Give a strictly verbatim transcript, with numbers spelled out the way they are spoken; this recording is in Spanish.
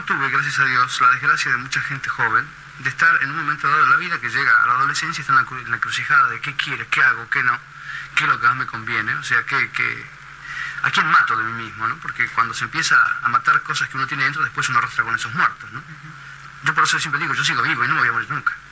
tuve, gracias a Dios, la desgracia de mucha gente joven de estar en un momento dado de la vida que llega a la adolescencia y está en la, cru- en la encrucijada de qué quiero, qué hago, qué no, qué es lo que más me conviene, o sea, qué, qué, a quién mato de mí mismo, ¿no? Porque cuando se empieza a matar cosas que uno tiene dentro, después uno arrastra con esos muertos, ¿no? Yo por eso siempre digo, yo sigo vivo y no me voy a morir nunca.